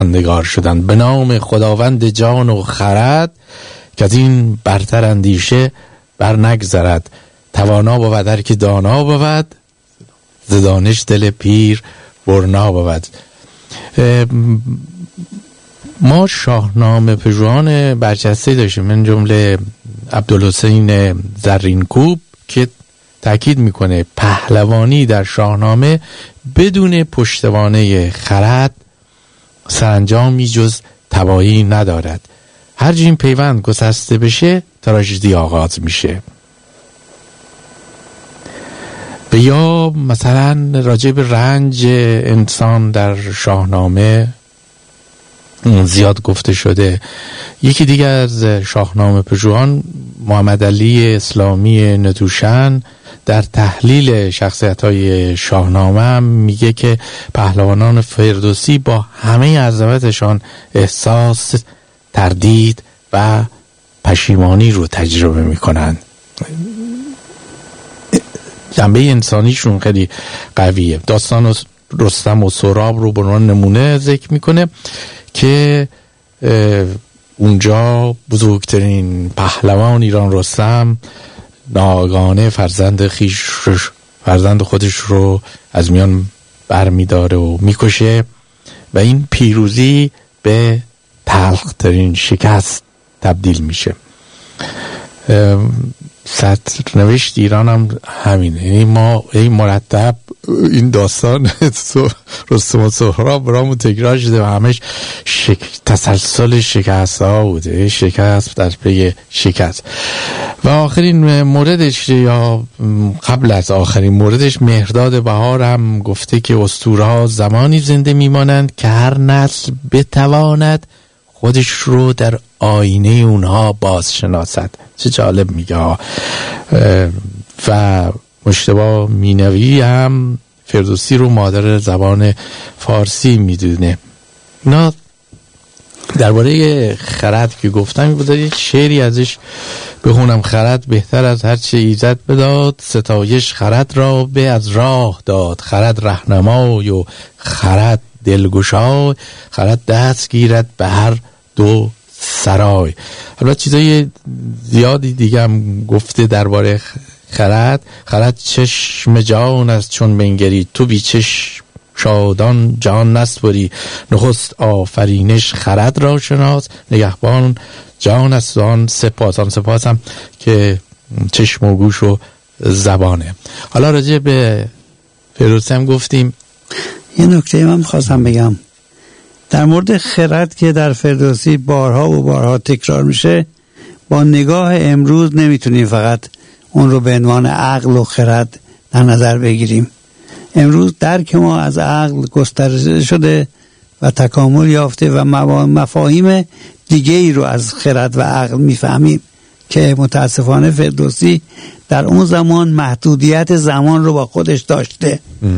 نگار شدند. به نام خداوند جان و خرد، که از این برتر اندیشه بر نگذرد. توانا بود هر که دانا بود، ز دانش دل پیر برنا بود. ما شاهنامه پژوهان برجسته داشتیم، من جمله عبدالحسین زرینکوب که تأکید میکنه پهلوانی در شاهنامه بدون پشتوانه خرد سرانجامی جز تباهی ندارد. هر جا این پیوند گسسته بشه تراژدی آغاز میشه. یا مثلا راجع به رنج انسان در شاهنامه زیاد گفته شده. یکی دیگر از شاهنامه پژوهان محمد علی اسلامی ندوشن در تحلیل شخصیت‌های شاهنامه هم میگه که پهلوانان فردوسی با همه عظمتشان احساس تردید و پشیمانی رو تجربه میکنن. جنبه انسانیشون خیلی قویه. داستان رستم و سهراب رو به عنوان نمونه ذکر میکنه که اونجا بزرگترین پهلوان ایران رستم ناگهانه فرزند خودش رو از میان برمیداره و میکشه و این پیروزی به تلخترین شکست تبدیل میشه. سرنوشت ایران هم همینه، یعنی ما این مرتب این داستان رستم و سهراب برامون تکرار شده و همش تسلسل شکست ها بوده، شکست در پی شکست. و آخرین موردش یا قبل از آخرین موردش مهرداد بهار هم گفته که اسطوره ها زمانی زنده میمانند که هر نسل بتواند خودش رو در آینه اونها بازشناسد. چه جالب میگه. و مجتبی مینوی هم فردوسی رو مادر زبان فارسی میدونه. اینا درباره خرد که گفتم بود یک شعری ازش بخونم. خرد بهتر از هر چه ایزد بداد، ستایش خرد را به از راه داد. خرد رهنمای و خرد دلگشای، خرد دست گیرد به هر دو سرای. البته چیزای زیادی دیگه هم گفته درباره خرد. خرد چشم جان است چون بنگری، تو بی چشم شادان جان نسپری. نخست آفرینش خرد را شناس، نگهبان جان است آن سپاس. آن سپاس هم که چشم و گوش و زبانه. حالا راجع به فردوسی هم گفتیم. یه نکته من خواستم بگم در مورد خرد که در فردوسی بارها و بارها تکرار میشه. با نگاه امروز نمیتونیم فقط اون رو به عنوان عقل و خرد در نظر بگیریم. امروز درک ما از عقل گسترده شده و تکامل یافته و مفاهیم دیگه ای رو از خرد و عقل میفهمیم که متاسفانه فردوسی در اون زمان محدودیت زمان رو با خودش داشته.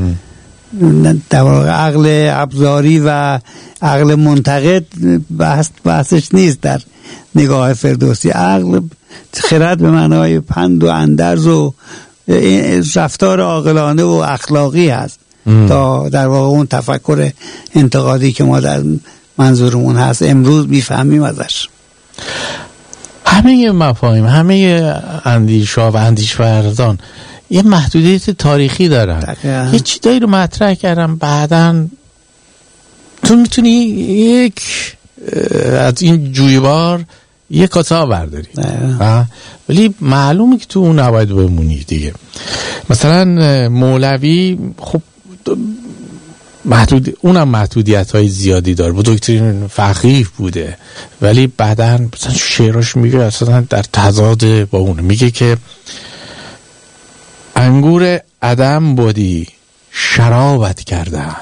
در واقع عقل ابزاری و عقل منتقد بحثش نیست در نگاه فردوسی. عقل خرد به معنای پند و اندرز و رفتار عاقلانه و اخلاقی هست تا در واقع اون تفکر انتقادی که ما در منظورمون هست امروز میفهمیم ازش. همه مفاهیم، همه اندیش‌ها و اندیش‌ورزان یه محدودیت تاریخی دارن. یه چیزایی رو مطرح کردم بعداً تو میتونی یک از این جویبار یک کاسه برداری ولی معلومه که تو اون نباید بمونی دیگه. مثلا مولوی خب اونم محدودیت های زیادی داره، بزرگترین فقیه بوده ولی بعداً مثلا شعراش میگه اصلا در تضاد با اون. میگه که انگور عدم بودی شرابت کردند،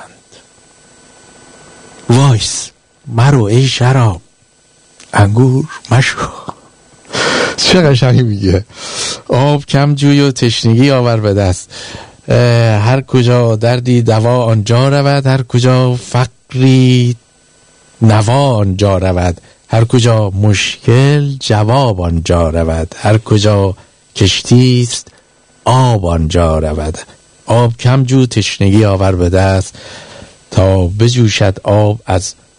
وایس مرو ای شراب انگور مشو. چه قشنگی میگه. آب کم جوی و تشنگی آور به دست، هر کجا دردی دوا آنجا رود، هر کجا فقری نوا آنجا رود، هر کجا مشکل جواب آنجا رود، هر کجا کشتیست آب آنجا رود. آب کم جو تشنگی آور به دست، تا بجوشد آب از